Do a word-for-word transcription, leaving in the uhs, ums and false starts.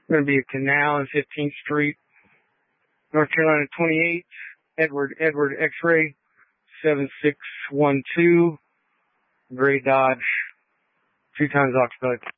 Going to be a canal on fifteenth Street, North Carolina twenty-eight, Edward, Edward X-ray, seven six one two, Gray Dodge, two times Oxbelly.